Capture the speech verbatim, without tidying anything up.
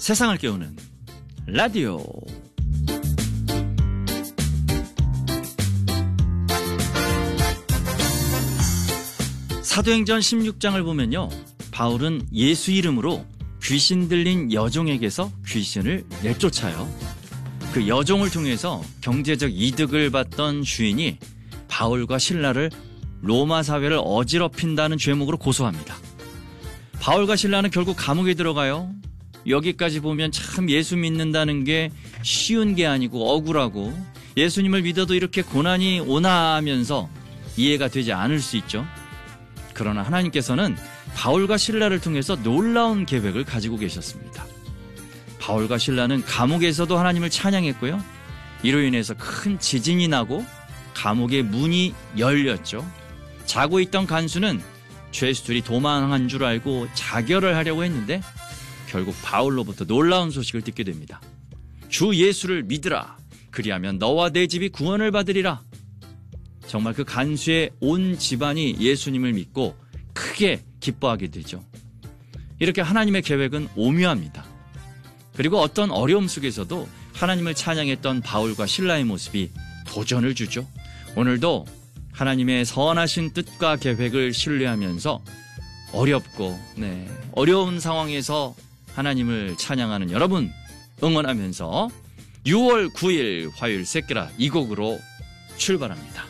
세상을 깨우는 라디오. 사도행전 십육 장을 보면요, 바울은 예수 이름으로 귀신 들린 여종에게서 귀신을 내쫓아요. 그 여종을 통해서 경제적 이득을 받던 주인이 바울과 실라를 로마 사회를 어지럽힌다는 죄목으로 고소합니다. 바울과 실라는 결국 감옥에 들어가요. 여기까지 보면 참 예수 믿는다는 게 쉬운 게 아니고 억울하고, 예수님을 믿어도 이렇게 고난이 오나 하면서 이해가 되지 않을 수 있죠. 그러나 하나님께서는 바울과 실라를 통해서 놀라운 계획을 가지고 계셨습니다. 바울과 실라는 감옥에서도 하나님을 찬양했고요, 이로 인해서 큰 지진이 나고 감옥의 문이 열렸죠. 자고 있던 간수는 죄수들이 도망한 줄 알고 자결을 하려고 했는데 결국 바울로부터 놀라운 소식을 듣게 됩니다. 주 예수를 믿으라. 그리하면 너와 내 집이 구원을 받으리라. 정말 그 간수의 온 집안이 예수님을 믿고 크게 기뻐하게 되죠. 이렇게 하나님의 계획은 오묘합니다. 그리고 어떤 어려움 속에서도 하나님을 찬양했던 바울과 실라의 모습이 도전을 주죠. 오늘도 하나님의 선하신 뜻과 계획을 신뢰하면서 어렵고 네, 어려운 상황에서 하나님을 찬양하는 여러분 응원하면서 유월 구일 화요일 새끼라 이 곡으로 출발합니다.